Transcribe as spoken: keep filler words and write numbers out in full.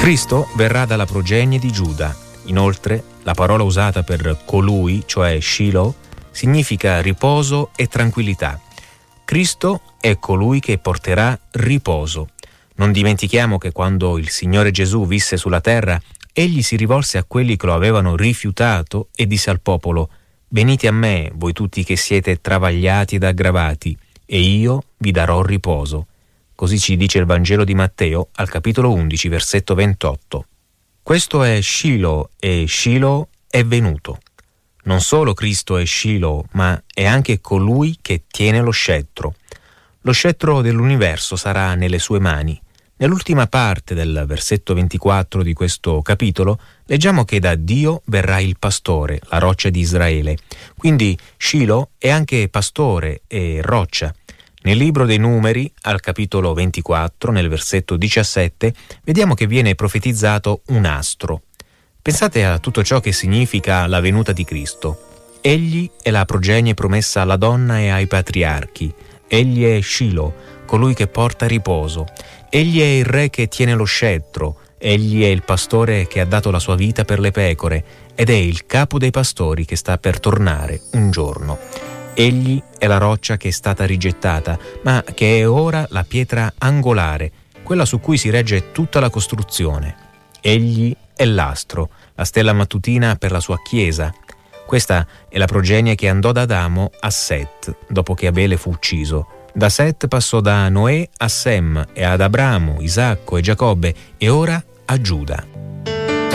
Cristo verrà dalla progenie di Giuda. Inoltre, la parola usata per colui, cioè Shiloh, significa riposo e tranquillità. Cristo è colui che porterà riposo. Non dimentichiamo che quando il Signore Gesù visse sulla terra, egli si rivolse a quelli che lo avevano rifiutato e disse al popolo: «Venite a me, voi tutti che siete travagliati ed aggravati, e io vi darò riposo». Così ci dice il Vangelo di Matteo al capitolo undici, versetto ventotto. Questo è Shiloh e Shiloh è venuto. Non solo Cristo è Shiloh, ma è anche colui che tiene lo scettro. Lo scettro dell'universo sarà nelle sue mani. Nell'ultima parte del versetto ventiquattro di questo capitolo leggiamo che da Dio verrà il pastore, la roccia di Israele. Quindi Shiloh è anche pastore e roccia. Nel libro dei Numeri, al capitolo ventiquattro, nel versetto diciassette, vediamo che viene profetizzato un astro. Pensate a tutto ciò che significa la venuta di Cristo. Egli è la progenie promessa alla donna e ai patriarchi. Egli è Shiloh, colui che porta riposo. Egli è il re che tiene lo scettro. Egli è il pastore che ha dato la sua vita per le pecore ed è il capo dei pastori che sta per tornare un giorno. Egli è la roccia che è stata rigettata, ma che è ora la pietra angolare, quella su cui si regge tutta la costruzione. Egli è l'astro, la stella mattutina per la sua chiesa. Questa è la progenie che andò da Adamo a Set, dopo che Abele fu ucciso. Da Set passò da Noè a Sem e ad Abramo, Isacco e Giacobbe e ora a Giuda.